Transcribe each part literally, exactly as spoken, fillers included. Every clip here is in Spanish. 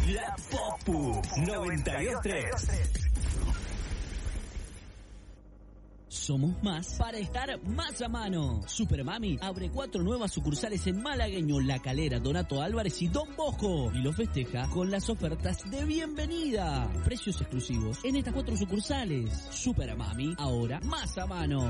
La Popu noventa y dos tres. Somos más para estar más a mano. Supermami abre cuatro nuevas sucursales en Malagueño, La Calera, Donato Álvarez y Don Bosco. Y lo festeja con las ofertas de bienvenida. Precios exclusivos en estas cuatro sucursales. Supermami, ahora más a mano.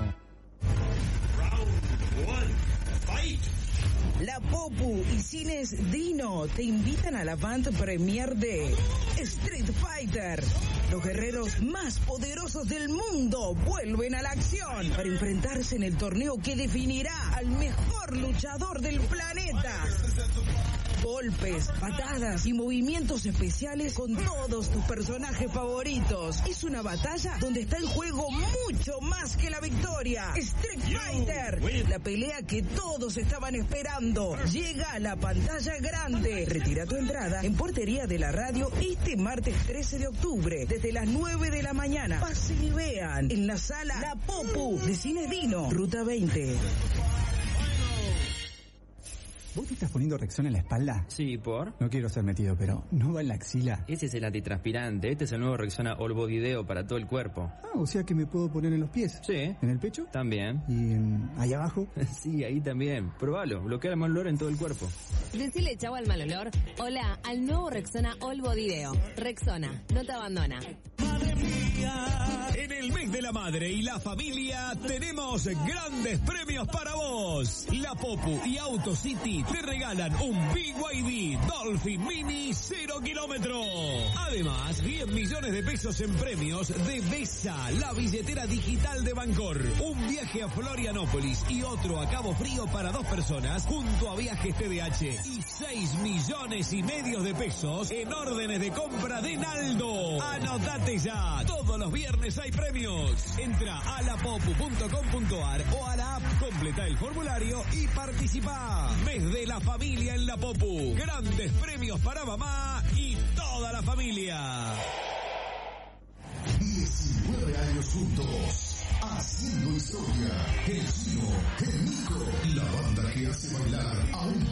Round one, fight. La Popu y Cines Dino te invitan a la Band Premier de Street Fighter. Los guerreros más poderosos del mundo vuelven a la acción para enfrentarse en el torneo que definirá al mejor luchador del planeta. Golpes, patadas y movimientos especiales con todos tus personajes favoritos. Es una batalla donde está en juego mucho más que la victoria. Street Fighter, la pelea que todos estaban esperando, llega a la pantalla grande. Retira tu entrada en Portería de la Radio este martes trece de octubre, desde las nueve de la mañana. Pasen y vean en la sala La Popu de Cines Dino, Ruta veinte. ¿Vos te estás poniendo Rexona en la espalda? Sí, ¿por? No quiero ser metido, pero ¿no va en la axila? Ese es el antitranspirante. Este es el nuevo Rexona All Body Deo para todo el cuerpo. Ah, o sea que me puedo poner en los pies. Sí. ¿En el pecho? También. ¿Y um, ahí abajo? Sí, ahí también. Probalo. Bloquea el mal olor en todo el cuerpo. Decile chau al mal olor. Hola al nuevo Rexona All Body Deo. Rexona, no te abandona. En el mes de la madre y la familia tenemos grandes premios para vos. La Popu y Auto City te regalan un B Y D Dolphin Mini cero kilómetros. Además, diez millones de pesos en premios de Besa, la billetera digital de Bancor. Un viaje a Florianópolis y otro a Cabo Frío para dos personas junto a Viajes T D H. Y seis millones y medio de pesos en órdenes de compra de Naldo. Anotate ya. Todos los viernes hay premios. Entra a la popu punto com punto ar o a la app, completa el formulario y participa. Mes de la familia en la Popu. Grandes premios para mamá y toda la familia. diecinueve años juntos, haciendo historia. El Gino, el Nico, la banda que hace bailar a un